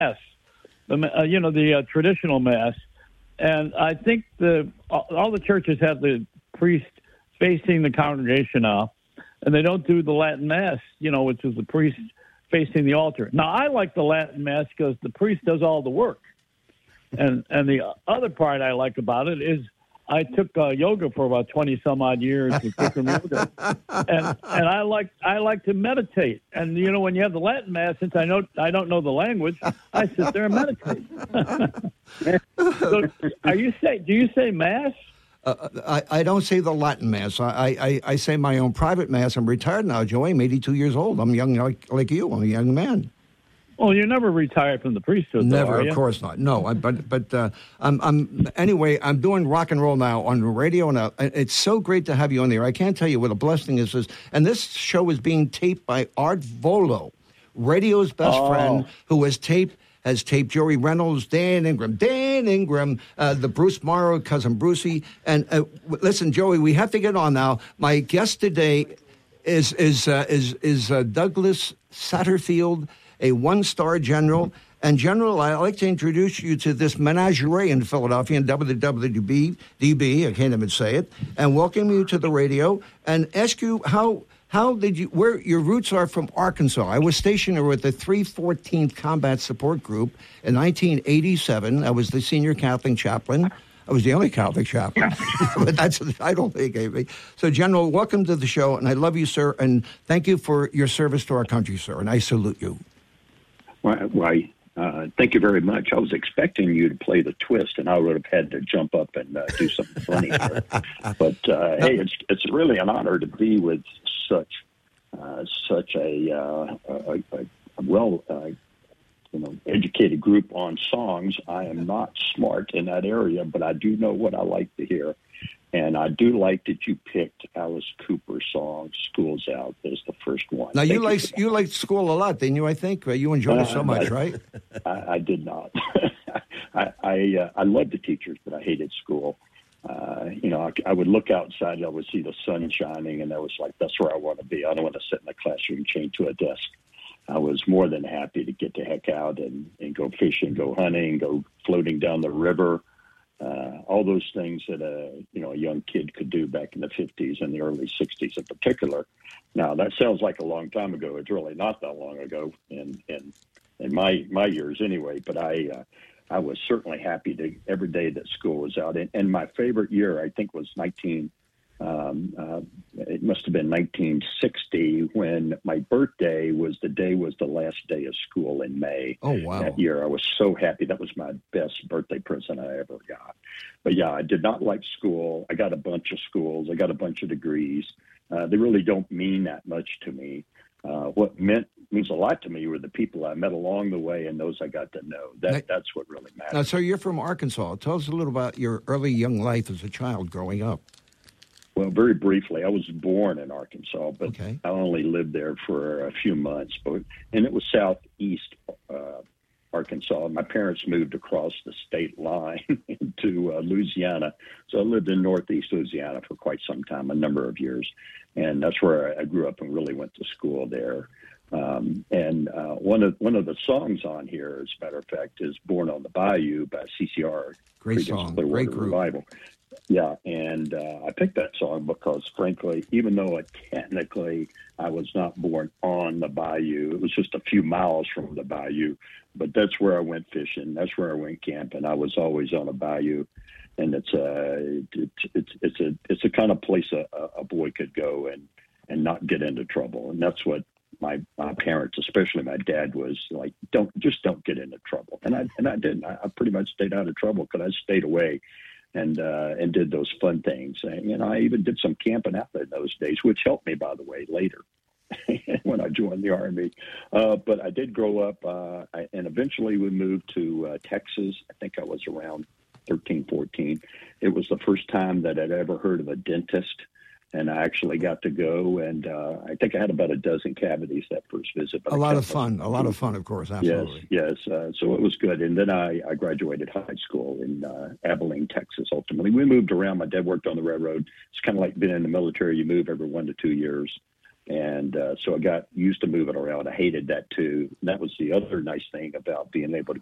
mass, the traditional mass. And I think all the churches have the priest facing the congregation now, and they don't do the Latin Mass, which is the priest facing the altar. Now, I like the Latin Mass because the priest does all the work. And the other part I like about it is I took yoga for about 20 some odd years with Bikram yoga, and I like to meditate. And when you have the Latin Mass, since I don't know the language, I sit there and meditate. So, do you say Mass? I don't say the Latin Mass. I say my own private Mass. I'm retired now, Joey. I'm 82 years old. I'm young like you. I'm a young man. Well, you never retired from the priesthood, never, though, of course not. No, but I'm doing rock and roll now on the radio, and it's so great to have you on there. I can't tell you what a blessing this is. And this show is being taped by Art Volo, radio's best friend, who has taped Joey Reynolds, Dan Ingram, the Bruce Morrow, Cousin Brucey. And listen, Joey, we have to get on now. My guest today is Douglas Satterfield, a one-star general. And, General, I'd like to introduce you to this menagerie in Philadelphia in WWDB, I can't even say it, and welcome you to the radio and ask you where your roots are from Arkansas. I was stationed with the 314th Combat Support Group in 1987. I was the senior Catholic chaplain. I was the only Catholic chaplain, but that's the title they gave me. So, General, welcome to the show, and I love you, sir, and thank you for your service to our country, sir, and I salute you. Why, thank you very much. I was expecting you to play the twist, and I would have had to jump up and do something funny here. But hey, it's really an honor to be with such a well educated group on songs. I am not smart in that area, but I do know what I like to hear. And I do like that you picked Alice Cooper's song "School's Out" as the first one. Now you liked school a lot, didn't you? I think you enjoyed it so much, right? I did not. I loved the teachers, but I hated school. I would look outside, I would see the sun shining, and I was like, "That's where I want to be. I don't want to sit in a classroom chained to a desk." I was more than happy to get the heck out and go fishing, go hunting, go floating down the river. All those things that a young kid could do back in the 50s and the early 60s in particular. Now, that sounds like a long time ago. It's really not that long ago in my years anyway. But I was certainly happy to every day that school was out. And my favorite year, I think, was it must have been 1960 when my birthday was the last day of school in May. Oh, wow. That year. I was so happy. That was my best birthday present I ever got. But yeah, I did not like school. I got a bunch of schools. I got a bunch of degrees. They really don't mean that much to me. What means a lot to me were the people I met along the way and those I got to know. That's what really matters. Now, so you're from Arkansas. Tell us a little about your early young life as a child growing up. Well, very briefly, I was born in Arkansas, but okay. I only lived there for a few months. And it was southeast Arkansas. My parents moved across the state line into Louisiana. So I lived in northeast Louisiana for quite some time, a number of years. And that's where I grew up and really went to school there. And one of the songs on here, as a matter of fact, is "Born on the Bayou" by CCR. Great song, great group. Revival. Yeah, and I picked that song because, frankly, even though technically I was not born on the bayou, it was just a few miles from the bayou, but that's where I went fishing. That's where I went camping. I was always on a bayou, and it's a kind of place a boy could go and not get into trouble, and that's what my parents, especially my dad, was like, don't get into trouble. And I didn't. I pretty much stayed out of trouble because I stayed away and did those fun things. And I even did some camping out in those days, which helped me, by the way, later when I joined the Army. But I did grow up, and eventually we moved to Texas. I think I was around 13, 14. It was the first time that I'd ever heard of a dentist. And I actually got to go, and I think I had about a dozen cavities that first visit. A lot of fun, of course, absolutely. Yes. So it was good. And then I graduated high school in Abilene, Texas, ultimately. We moved around. My dad worked on the railroad. It's kind of like being in the military. You move every 1 to 2 years. And so I got used to moving around. I hated that too. And that was the other nice thing about being able to